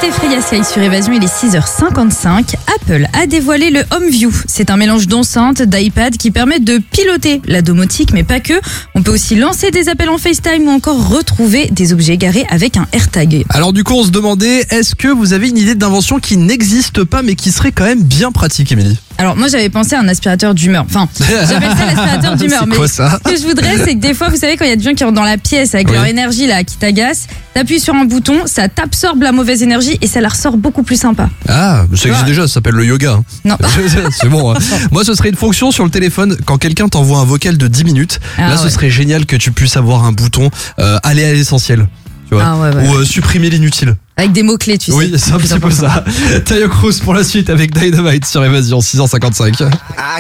écoutez Freya Sky sur Évasion, il est 6h55. Apple a dévoilé le HomeView. C'est un mélange d'enceinte, d'iPad qui permet de piloter la domotique, mais pas que. On peut aussi lancer des appels en FaceTime ou encore retrouver des objets garés avec un AirTag. Alors du coup, on se demandait, est-ce que vous avez une idée d'invention qui n'existe pas mais qui serait quand même bien pratique, Émilie? Alors moi j'avais pensé à un aspirateur d'humeur. Enfin, j'appelle ça l'aspirateur d'humeur. C'est Mais quoi ça? ce que je voudrais, c'est que des fois, vous savez, quand il y a des gens qui rentrent dans la pièce avec leur énergie là, qui t'agace, t'appuies sur un bouton, ça t'absorbe la mauvaise énergie et ça la ressort beaucoup plus sympa. Ah, ça existe déjà, ça s'appelle le yoga. Non. C'est bon. Hein. Moi, ce serait une fonction sur le téléphone quand quelqu'un t'envoie un vocal de 10 minutes. Là, ce serait génial que tu puisses avoir un bouton aller à l'essentiel. Tu vois, ou supprimer l'inutile. Avec des mots-clés, tu sais. Oui, c'est un petit peu ça. Tayo Cruz pour la suite avec Dynamite sur Évasion, 6h55.